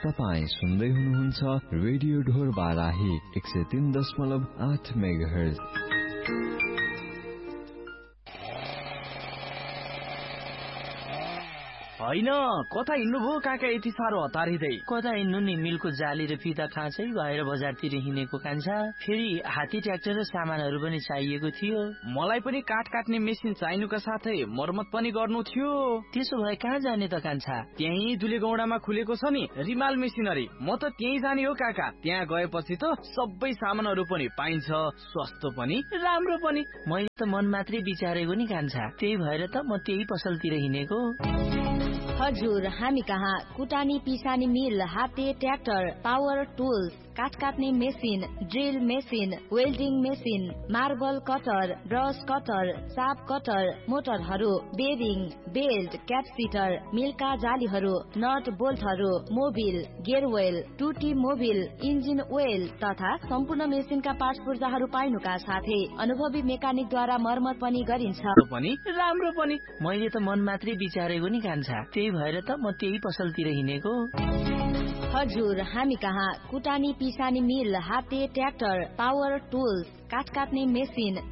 तपाईं सुन्दै हुनुहुन्छ रेडियो ढोर बाराही 103.8 मेगाहर्ज। हैन, कता हिँड्नु भो काका यति साह्रो हतारिँदै? कता हिँड्नु नि, मिलको जाली र फिता खाँचै भएर बजारतिर हिँडेको कान्छा। फेरि हात्ती ट्र्याक्टर र सामानहरू पनि चाहिएको थियो। मलाई पनि काठ काट्ने मेसिन चाहिनुका साथै मर्मत पनि गर्नु थियो। त्यसो भए कहाँ जाने त कान्छा? त्यही दुलेगौडामा खुलेको छ नि रिमाल मेसिनरी, म त त्यही जाने हो काका। त्यहाँ गएपछि त सबै सामानहरू पनि पाइन्छ, सस्तो पनि राम्रो पनि। मैले त मन मात्रै विचारेको नि कान्छा, त्यही भएर त म त्यही पसलतिर हिँडेको। हजुर, हामी कहाँ कुटानी पिसानी मिल, हाते ट्र्याक्टर, पावर टुल्स, काठ काट्ने machine, drill machine, welding machine, marble cutter, brush cutter, चाप cutter, मोटरहरू, bearing, belt, क्यापसिटर, मिलका जालीहरू, not बोल्टहरू, Mobil, गेयरवेल, टुटी मोबिल, इन्जिन ओइल तथा सम्पूर्ण मेसिनका पार्ट्स पुर्जाहरू पाइनुका साथै अनुभवी मेकानिकद्वारा मर्मत पनि गरिन्छ। पनि राम्रो पनि। मैले त मन मात्रै विचारेको नि कान्छा, त्यही भएर त म त्यही पसलतिर हिँडेको। हजुर, हामी कहाँ कुटानी पिसानी मिल, हाते ट्र्याक्टर, पावर टुल्स, काठ काट्ने मेसिन,